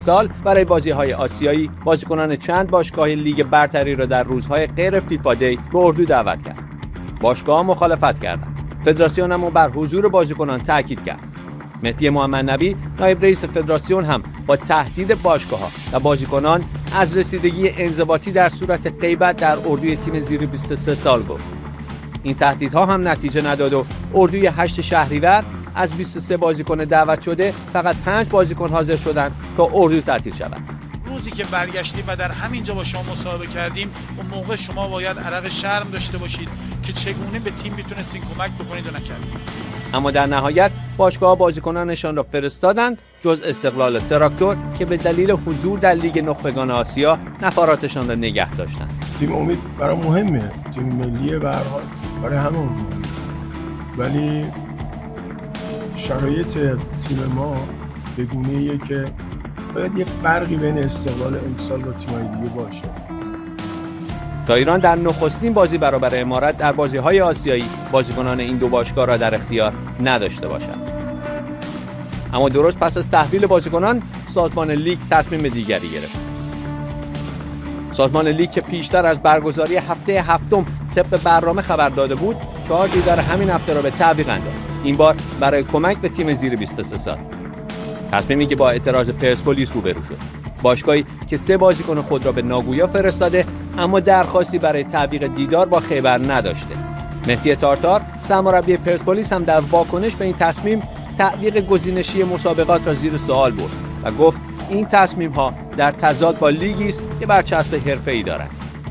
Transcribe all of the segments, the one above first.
سال برای بازی‌های آسیایی بازیکنان چند باشگاه لیگ برتری را در روزهای غیر فیفا دی به اردو دعوت کرد. باشگاه‌ها مخالفت کردند. فدراسیون هم بر حضور بازیکنان تاکید کرد. مهدی محمدنبی نایب رئیس فدراسیون هم با تهدید باشگاه‌ها و بازیکنان از رسیدگی انضباطی در صورت غیبت در اردوی تیم زیر 23 سال گفت. این تهدیدها هم نتیجه نداد و اردوی 8 شهریور از 23 بازیکن دعوت شده فقط 5 بازیکن حاضر شدند تا اردو تعطیل شود. روزی که برگشتیم و در همینجا با شما مصاحبه کردیم، اون موقع شما باید عرق شرم داشته باشید که چگونه به تیم میتونستین کمک بکنید و نکردید. اما در نهایت باشگاه‌ها بازیکنانشان را فرستادند جز استقلال تراکتور که به دلیل حضور در لیگ نخبگان آسیا نفراتشان را نگه داشتند. تیم امید برای مهمه، تیم ملیه به هر حال برای همون مهمه. ولی شرایط تیم ما به گونه‌ایه که باید یه فرقی بین استقلال امسال و تیم‌های دیگه باشه. تا ایران در نخستین بازی برابر امارات در بازی‌های آسیایی بازیکنان این دو باشگاه را در اختیار نداشته باشد. اما درست پس از تحویل بازیکنان سازمان لیگ تصمیم دیگری گرفت. سازمان لیگ که پیشتر از برگزاری هفته هفتم طبق برنامه خبر داده بود 4 دیدار همین هفته را به تعویق انداخت. این بار برای کمک به تیم زیر 23 سال. تصمیمی که با اعتراض پرسپولیس روبرو شد. باشگاهی که 3 بازیکن خود را به ناگویا فرستاده اما درخواستی برای تعویق دیدار با خیبر نداشته. مهدی تارتار سرمربی پرسپولیس هم در واکنش به این تصمیم تعویق گزینشی مسابقات را زیر سوال برد و گفت این تصمیم‌ها در تضاد با لیگی است که برچسب حرفه‌ای دارد.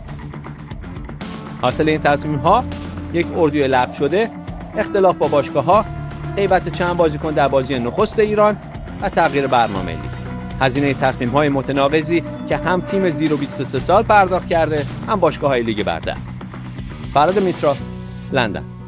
حاصل این تصمیم‌ها یک اردوی لغو شده، اختلاف با باشگاه‌ها، غیبت چند بازیکن در بازی نخست ایران و تغییر برنامه لیگ. هزینه تصمیم‌های متناقضی که هم تیم زیر 23 سال پرداخت کرده هم باشگاه‌های لیگ برتر. فراد میترا، لندن.